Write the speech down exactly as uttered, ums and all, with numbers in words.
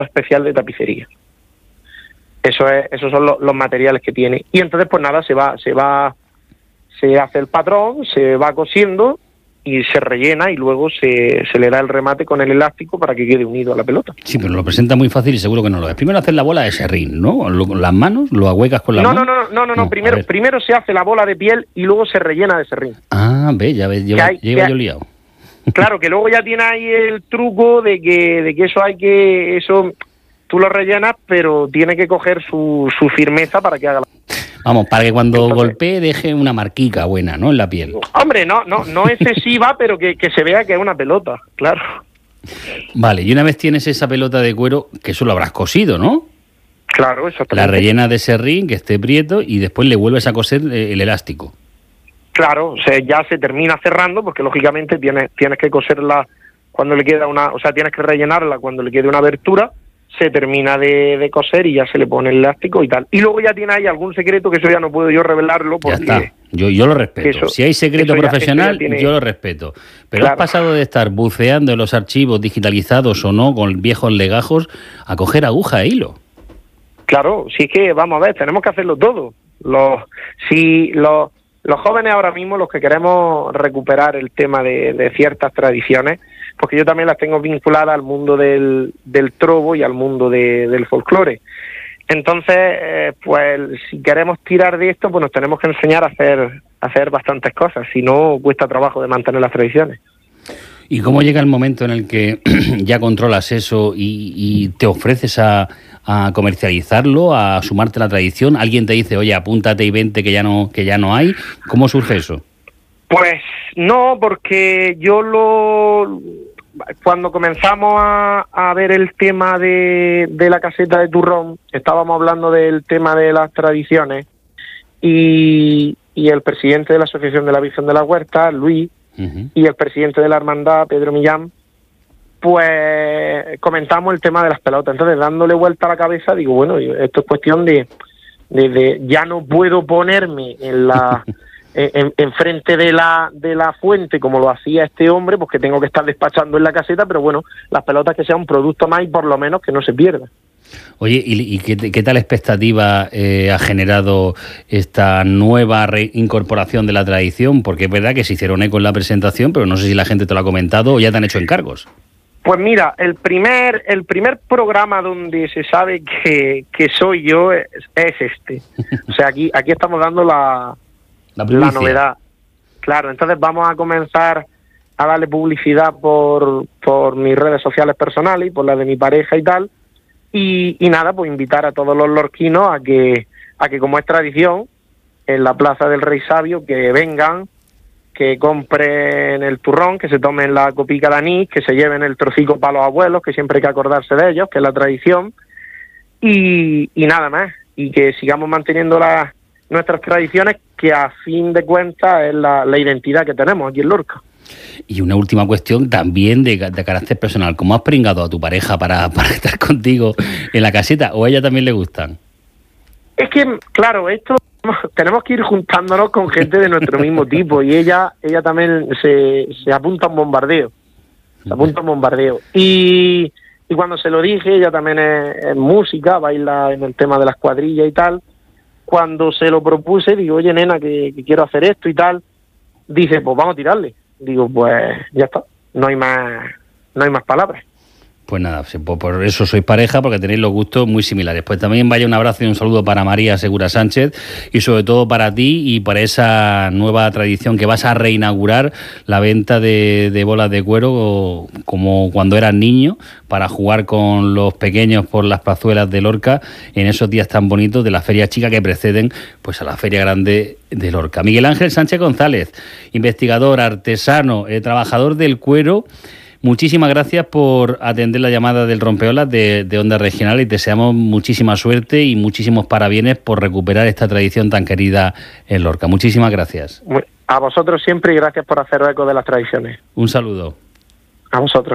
especial de tapicería. Eso es, esos son los, los materiales que tiene. Y entonces, pues nada, se va, se va, se hace el patrón, se va cosiendo y se rellena y luego se, se le da el remate con el elástico para que quede unido a la pelota. Sí, pero lo presenta muy fácil y seguro que no lo es. Primero hacer la bola de serrín, ¿no? Con las manos, lo ahuecas con las no, manos. No, no, no, no, no, no. Primero, primero se hace la bola de piel y luego se rellena de serrín. Ah, ve, ya ves, lleva, hay, lleva hay, yo liado. Claro, que luego ya tiene ahí el truco de que, de que eso hay que, eso tú lo rellenas, pero tiene que coger su, su firmeza para que haga la... Vamos, para que cuando Entonces, golpee deje una marquica buena, ¿no? En la piel. Hombre, no, no, no excesiva, pero que, que se vea que es una pelota, claro. Vale, y una vez tienes esa pelota de cuero, que eso lo habrás cosido, ¿no? Claro, exactamente. La rellena de serrín, que esté prieto, y después le vuelves a coser el elástico. Claro, o sea, ya se termina cerrando, porque lógicamente tienes, tienes que coserla cuando le queda una, o sea, tienes que rellenarla cuando le quede una abertura, se termina de, de coser y ya se le pone el elástico y tal. Y luego ya tiene ahí algún secreto que eso ya no puedo yo revelarlo porque... Ya está, yo, yo lo respeto. Eso, si hay secreto profesional, ya, ya tiene... yo lo respeto. Pero claro, has pasado de estar buceando en los archivos digitalizados o no, con viejos legajos, a coger aguja e hilo. Claro, sí es que, vamos a ver, tenemos que hacerlo todo. Los, si los, los jóvenes ahora mismo, los que queremos recuperar el tema de, de ciertas tradiciones, porque yo también las tengo vinculadas al mundo del, del trobo y al mundo de, del folclore. Entonces, eh, pues si queremos tirar de esto, pues nos tenemos que enseñar a hacer, a hacer bastantes cosas, si no cuesta trabajo de mantener las tradiciones. ¿Y cómo llega el momento en el que ya controlas eso y, y te ofreces a, a comercializarlo, a sumarte a la tradición? ¿Alguien te dice, oye, apúntate y vente que ya no, que ya no hay? ¿Cómo surge eso? Pues no, porque yo lo... Cuando comenzamos a, a ver el tema de, de la caseta de turrón, estábamos hablando del tema de las tradiciones y, y el presidente de la Asociación de la Virgen de la Huerta, Luis, uh-huh. y el presidente de la Hermandad, Pedro Millán, pues comentamos el tema de las pelotas. Entonces, dándole vuelta a la cabeza, digo, bueno, esto es cuestión de, de, de ya no puedo ponerme en la... En, en frente de la de la fuente como lo hacía este hombre, pues que tengo que estar despachando en la caseta, pero bueno, las pelotas que sea un producto más y por lo menos que no se pierda. Oye, ¿y, y qué, qué tal expectativa eh, ha generado esta nueva reincorporación de la tradición? Porque es verdad que se hicieron eco en la presentación, pero no sé si la gente te lo ha comentado o ya te han hecho encargos. Pues mira, el primer el primer programa donde se sabe que, que soy yo es, es este. O sea, aquí aquí estamos dando la La, la novedad. Claro, entonces vamos a comenzar a darle publicidad por, por mis redes sociales personales y por las de mi pareja y tal. Y, y nada, pues invitar a todos los lorquinos a que, a que como es tradición, en la Plaza del Rey Sabio, que vengan, que compren el turrón, que se tomen la copica de anís, que se lleven el trocico para los abuelos, que siempre hay que acordarse de ellos, que es la tradición. Y, y nada más. Y que sigamos manteniendo la... nuestras tradiciones, que a fin de cuentas es la, la identidad que tenemos aquí en Lorca. Y una última cuestión también de, de carácter personal. ¿Cómo has pringado a tu pareja para, para estar contigo en la caseta? ¿O a ella también le gustan? Es que, claro, esto tenemos que ir juntándonos con gente de nuestro mismo tipo y ella ella también se, se apunta a un bombardeo. Se apunta a un bombardeo. Y, y cuando se lo dije, ella también es, es música, baila en el tema de las cuadrillas y tal. Cuando se lo propuse, digo, oye, nena, que, que quiero hacer esto y tal, dice, pues vamos a tirarle. Digo, pues ya está, no hay más, no hay más palabras. Pues nada, por eso sois pareja, porque tenéis los gustos muy similares. Pues también vaya un abrazo y un saludo para María Segura Sánchez y sobre todo para ti y para esa nueva tradición que vas a reinaugurar, la venta de, de bolas de cuero como cuando eras niño, para jugar con los pequeños por las plazuelas de Lorca en esos días tan bonitos de la feria chica que preceden pues a la feria grande de Lorca. Miguel Ángel Sánchez González, investigador, artesano, eh, trabajador del cuero. Muchísimas gracias por atender la llamada del Rompeolas de, de Onda Regional y deseamos muchísima suerte y muchísimos parabienes por recuperar esta tradición tan querida en Lorca. Muchísimas gracias. A vosotros siempre y gracias por hacer eco de las tradiciones. Un saludo. A vosotros.